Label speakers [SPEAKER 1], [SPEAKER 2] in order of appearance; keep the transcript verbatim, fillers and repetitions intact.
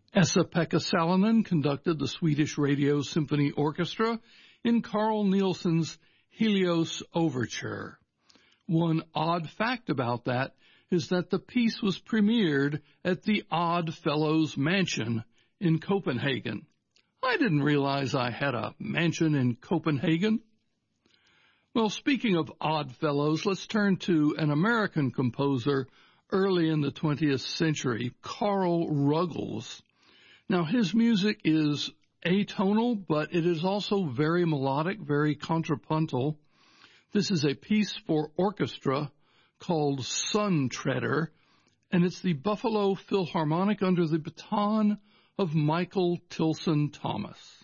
[SPEAKER 1] Esa-Pekka Salonen conducted the Swedish Radio Symphony Orchestra in Carl Nielsen's Helios Overture. One odd fact about that is that the piece was premiered at the Odd Fellows Mansion in Copenhagen. I didn't realize I had a mansion in Copenhagen. Well, speaking of odd fellows, let's turn to an American composer early in the twentieth century, Carl Ruggles. Now, his music is atonal, but it is also very melodic, very contrapuntal. This is a piece for orchestra called Sun Treader, and it's the Buffalo Philharmonic under the baton of Michael Tilson Thomas.